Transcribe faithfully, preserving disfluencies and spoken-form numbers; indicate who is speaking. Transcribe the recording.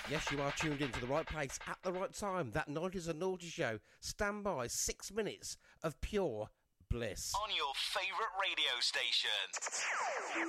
Speaker 1: Yes, you are tuned into the right place at the right time. That nineties and naughty show. Stand by, six minutes of pure bliss.
Speaker 2: On your favourite radio station.